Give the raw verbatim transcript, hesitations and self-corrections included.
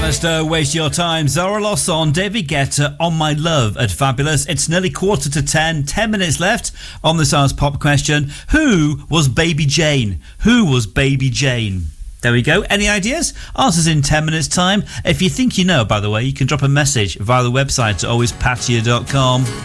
Alistair, Waste Your Time. Zara Lawson, David Guetta, On My Love at Fabulous. It's nearly quarter to ten. Ten minutes left on this hour's pop question. Who was Baby Jane? Who was Baby Jane? There we go. Any ideas? Answers in ten minutes' time. If you think you know, by the way, you can drop a message via the website at always pattaya dot com.